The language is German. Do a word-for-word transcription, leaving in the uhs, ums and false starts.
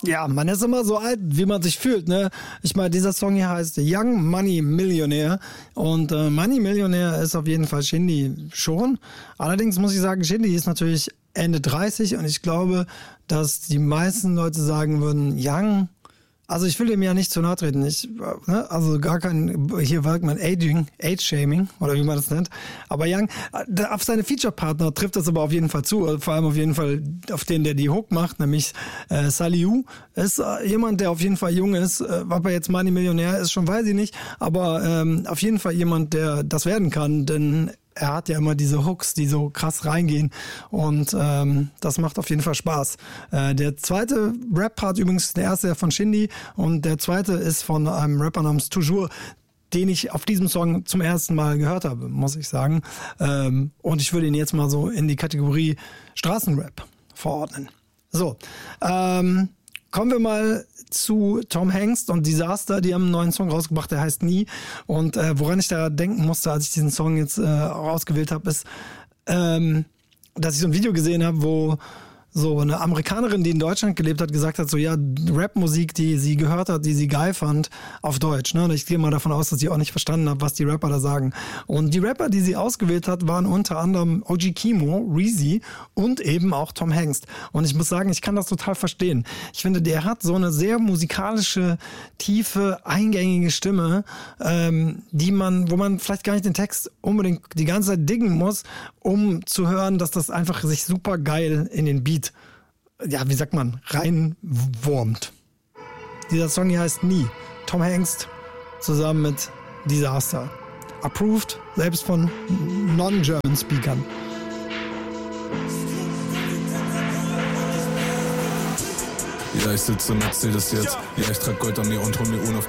Ja, man ist immer so alt, wie man sich fühlt, ne? Ich meine, dieser Song hier heißt Young Money Millionaire und äh, Money Millionaire ist auf jeden Fall Shindy schon. Allerdings muss ich sagen, Shindy ist natürlich Ende dreißig und ich glaube, dass die meisten Leute sagen würden, Young, also ich will dem ja nicht zu nahe treten, ich, ne, also gar kein, hier wirkt man Aging, Age-Shaming oder wie man das nennt, aber Young, auf seine Feature-Partner trifft das aber auf jeden Fall zu, vor allem auf jeden Fall auf den, der die Hook macht, nämlich äh, Saliu, ist äh, jemand, der auf jeden Fall jung ist, äh, ob er jetzt Money Millionär ist, schon weiß ich nicht, aber ähm, auf jeden Fall jemand, der das werden kann, denn er hat ja immer diese Hooks, die so krass reingehen und ähm, das macht auf jeden Fall Spaß. Äh, der zweite Rap-Part übrigens, der erste von Shindy und der zweite ist von einem Rapper namens Toujours, den ich auf diesem Song zum ersten Mal gehört habe, muss ich sagen. Ähm, und ich würde ihn jetzt mal so in die Kategorie Straßenrap verordnen. So, ähm, kommen wir mal zu Tom Hanks und Disaster, die haben einen neuen Song rausgebracht, der heißt Nie. Und äh, woran ich da denken musste, als ich diesen Song jetzt äh, ausgewählt habe, ist, ähm, dass ich so ein Video gesehen habe, wo so eine Amerikanerin, die in Deutschland gelebt hat, gesagt hat, so ja, Rapmusik, die sie gehört hat, die sie geil fand, auf Deutsch. Ne? Und ich gehe mal davon aus, dass sie auch nicht verstanden hat, was die Rapper da sagen. Und die Rapper, die sie ausgewählt hat, waren unter anderem O G Kimo, Reezy und eben auch Tom Hanks. Und ich muss sagen, ich kann das total verstehen. Ich finde, der hat so eine sehr musikalische, tiefe, eingängige Stimme, ähm, die man, wo man vielleicht gar nicht den Text unbedingt die ganze Zeit diggen muss, um zu hören, dass das einfach sich super geil in den Beat, ja, wie sagt man, reinwurmt. Dieser Song hier heißt Nie. Tom Hanks zusammen mit Disaster. Approved, selbst von Non-German Speakern. Ja, ich sitze im Mercedes jetzt. Ja, ich trag Gold an mir und hol mir Uhren auf